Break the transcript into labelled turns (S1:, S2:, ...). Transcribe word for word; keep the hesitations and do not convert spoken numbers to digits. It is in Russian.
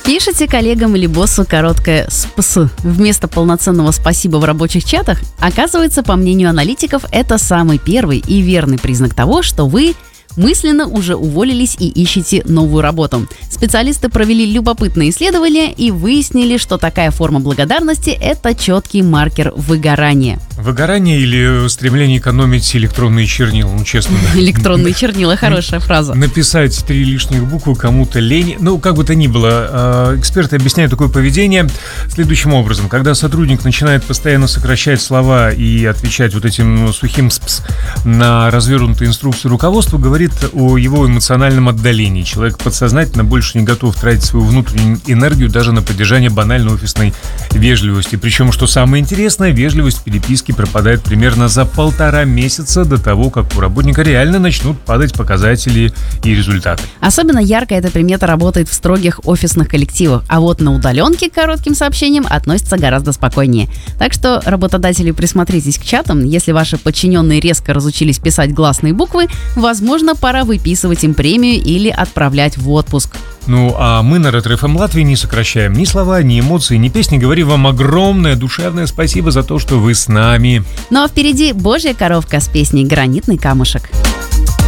S1: Пишите коллегам или боссу короткое «спс» вместо полноценного «спасибо» в рабочих чатах? Оказывается, по мнению аналитиков, это самый первый и верный признак того, что вы мысленно уже уволились и ищете новую работу. Специалисты провели любопытные исследования и выяснили, что такая форма благодарности – это четкий маркер выгорания.
S2: Выгорание или стремление экономить электронные чернила, ну честно.
S1: Электронные чернила – хорошая фраза.
S2: Написать три лишних буквы кому-то лень. Ну, как бы то ни было, эксперты объясняют такое поведение следующим образом. Когда сотрудник начинает постоянно сокращать слова и отвечать вот этим сухим «спс» на развернутые инструкции руководства, говорит о его эмоциональном отдалении. Человек подсознательно больше не готов тратить свою внутреннюю энергию даже на поддержание банальной офисной вежливости. Причем, что самое интересное, вежливость в переписке пропадает примерно за полтора месяца до того, как у работника реально начнут падать показатели и результаты.
S1: Особенно ярко эта примета работает в строгих офисных коллективах, а вот на удаленке к коротким сообщениям относятся гораздо спокойнее. Так что, работодатели, присмотритесь к чатам. Если ваши подчиненные резко разучились писать гласные буквы, возможно, пора выписывать им премию или отправлять в отпуск.
S2: Ну, а мы на Ретро эф эм Латвии не сокращаем ни слова, ни эмоции, ни песни. Говорим вам огромное душевное спасибо за то, что вы с нами.
S1: Ну а впереди божья коровка с песней «Гранитный камушек».